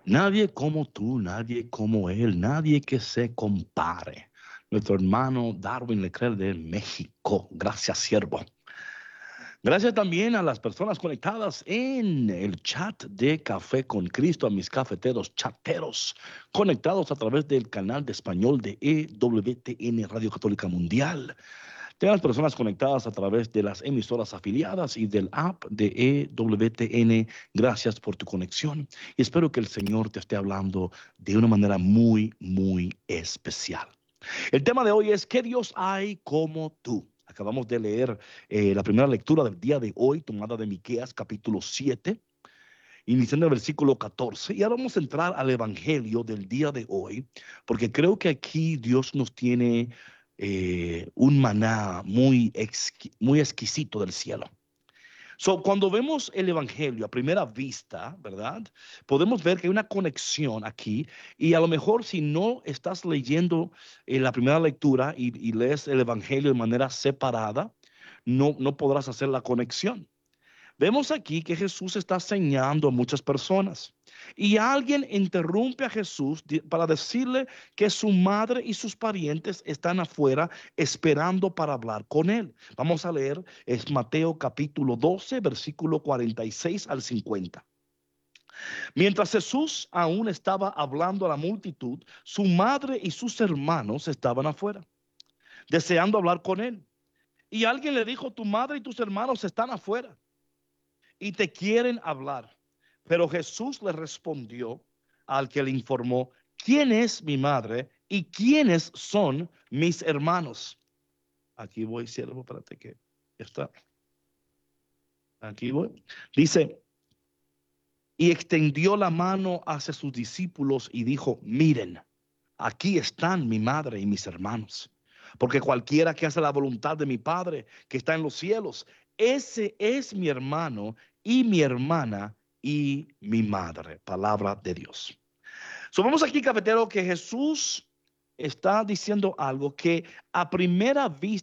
Nadie como tú, nadie como él, nadie que se compare. Nuestro hermano Darwin Leclerc de México. Gracias, siervo. Gracias también a las personas conectadas en el chat de Café con Cristo, a mis cafeteros chateros conectados a través del canal de español de EWTN Radio Católica Mundial. Tengan las personas conectadas a través de las emisoras afiliadas y del app de EWTN. Gracias por tu conexión y espero que el Señor te esté hablando de una manera muy, muy especial. El tema de hoy es: ¿qué Dios hay como tú? Acabamos de leer la primera lectura del día de hoy, tomada de Miqueas capítulo 7, iniciando el versículo 14. Y ahora vamos a entrar al evangelio del día de hoy, porque creo que aquí Dios nos tiene un maná muy exquisito del cielo. Cuando vemos el evangelio a primera vista, ¿verdad? Podemos ver que hay una conexión aquí, y a lo mejor si no estás leyendo la primera lectura y lees el evangelio de manera separada, no podrás hacer la conexión. Vemos aquí que Jesús está señalando a muchas personas y alguien interrumpe a Jesús para decirle que su madre y sus parientes están afuera esperando para hablar con él. Vamos a leer, es Mateo capítulo 12, versículo 46 al 50. Mientras Jesús aún estaba hablando a la multitud, su madre y sus hermanos estaban afuera, deseando hablar con él. Y alguien le dijo: tu madre y tus hermanos están afuera y te quieren hablar. Pero Jesús le respondió al que le informó: ¿quién es mi madre y quiénes son mis hermanos? Aquí voy, siervo, espérate que está. Aquí voy. Dice: y extendió la mano hacia sus discípulos y dijo: miren, aquí están mi madre y mis hermanos. Porque cualquiera que hace la voluntad de mi Padre que está en los cielos, ese es mi hermano y mi hermana y mi madre. Palabra de Dios. Vemos aquí, cafetero, que Jesús está diciendo algo que a primera vista